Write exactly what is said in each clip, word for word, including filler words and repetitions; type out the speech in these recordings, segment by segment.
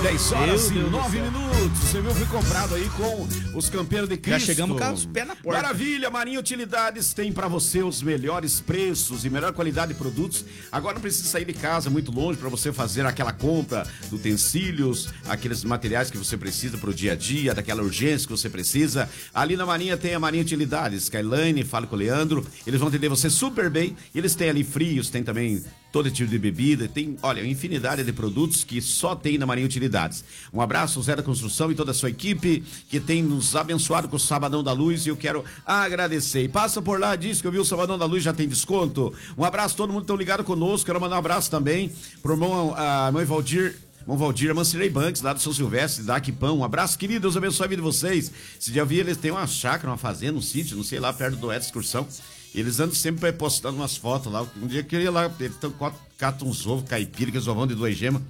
dez horas e nove minutos. Você viu, fui comprado aí com os campeiros de Cristo. Já chegamos com os pés na porta. Maravilha, Marinha Utilidades tem pra você os melhores preços e melhor qualidade de produtos. Agora não precisa sair de casa muito longe pra você fazer aquela compra de utensílios, aqueles materiais que você precisa pro dia a dia, daquela urgência que você precisa. Ali na Marinha tem a Marinha Utilidades. Skyline, fala com o Leandro, eles vão atender você super bem. Eles têm ali frios, tem também todo tipo de bebida, tem, olha, infinidade de produtos que só tem na Marinha Utilidades. Um abraço ao Zé da Construção e toda a sua equipe que tem nos abençoado com o Sabadão da Luz, e eu quero agradecer. E passa por lá, diz que eu vi o Sabadão da Luz, já tem desconto. Um abraço a todo mundo que estão ligado conosco, quero mandar um abraço também pro irmão, a mãe Valdir, Irmão Valdir, a Mancirei Banks, lá do São Silvestre, da Aquipão. Um abraço, querido, Deus abençoe a vida de vocês. Esse dia eu vi, eles têm uma chácara, uma fazenda, um sítio, não sei, lá perto do Edson Excursão. Eles andam sempre postando umas fotos lá. Um dia que eu ia lá, eles catam uns ovos caipira, que eles ovão de duas gemas.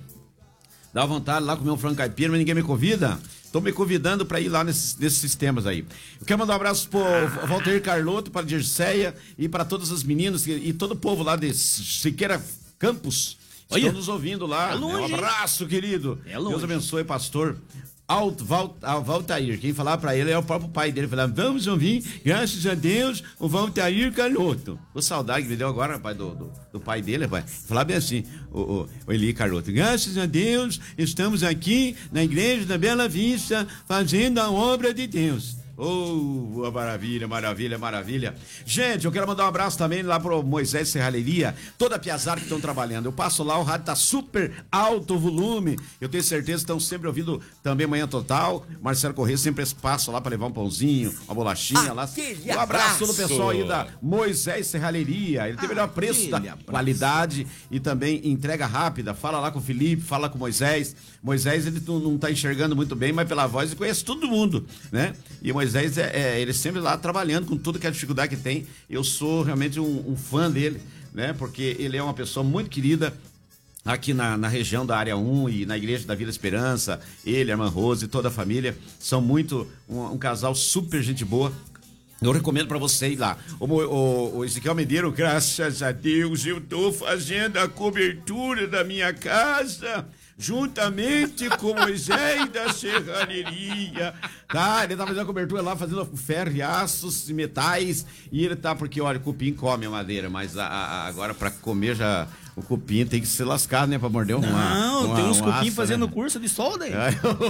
Dá vontade lá comer um frango caipira, mas ninguém me convida. Estão me convidando para ir lá nesses, nesses sistemas aí. Eu quero mandar um abraço pro Walter Carlotto, para a Dirceia e para todas as meninas e, e todo o povo lá de Siqueira Campos. Estão Olha, nos ouvindo lá. É longe, um abraço, querido. É longe. Deus abençoe, pastor Alto, Val, Valtair. Quem falar pra ele é o próprio pai dele. Falar, vamos ouvir, graças a Deus, o Valtair Carlotto. O saudade que me deu agora, pai, do, do, do pai dele, pai. Falar bem assim, o, o, o Eli Carlotto. Graças a Deus, estamos aqui na igreja da Bela Vista, fazendo a obra de Deus. Oh, maravilha, maravilha, maravilha. Gente, eu quero mandar um abraço também lá pro Moisés Serralheria, toda a piazada que estão trabalhando. Eu passo lá, o rádio tá super alto volume. Eu tenho certeza que estão sempre ouvindo também Manhã Total. Marcelo Corrêa sempre passa lá para levar um pãozinho, uma bolachinha ah, lá. Um abraço todo o pessoal aí da Moisés Serralheria. Ele tem o melhor preço da abraço. Qualidade e também entrega rápida. Fala lá com o Felipe, fala com o Moisés. Moisés, ele não tá enxergando muito bem, mas pela voz ele conhece todo mundo, né? E o Moisés, é, é, ele sempre lá trabalhando com tudo que é a dificuldade que tem. Eu sou realmente um, um fã dele, né? Porque ele é uma pessoa muito querida aqui na, na região da Área um e na Igreja da Vila Esperança. Ele, a irmã Rose e toda a família são muito, um, um casal super gente boa. Eu recomendo pra você ir lá. O, o, o Ezequiel Medeiro, graças a Deus, eu tô fazendo a cobertura da minha casa juntamente com Moisés da Serralheria. Tá, ele tá fazendo a cobertura lá, fazendo ferro e aços e metais. E ele tá, porque, olha, o cupim come a madeira, mas a, a, agora pra comer já... O cupim tem que se lascar, né? Pra morder uma. Não, uma, tem uns um cupim aço, fazendo né? curso de solda aí.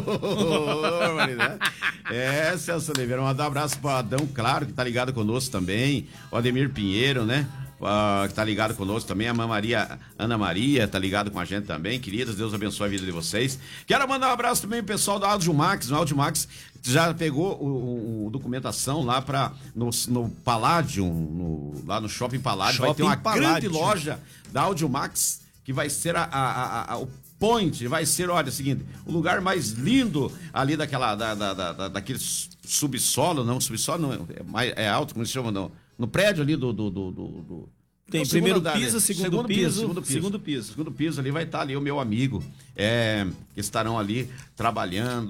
É, Celso Oliveira, mandar um abraço pro Adão, claro, que tá ligado conosco também. O Ademir Pinheiro, né? Uh, que tá ligado conosco também, a Maria, Ana Maria tá ligado com a gente também, queridas, Deus abençoe a vida de vocês. Quero mandar um abraço também pro pessoal da Audiomax, o Audiomax já pegou o, o documentação lá para no, no Palladium, no, lá no Shopping Palladium, vai ter uma Palladium. grande loja da Audiomax, que vai ser a, a, a, a, o point, vai ser, olha, é o seguinte, o lugar mais lindo ali daquela, da, da, da, daquele subsolo, não, subsolo não, é, mais, é alto, como se chama, não, no prédio ali do... do, do, do, do tem primeiro andar, piso, né? segundo, segundo piso, piso, segundo piso, segundo piso. Segundo piso ali vai estar ali o meu amigo, é, que estarão ali trabalhando.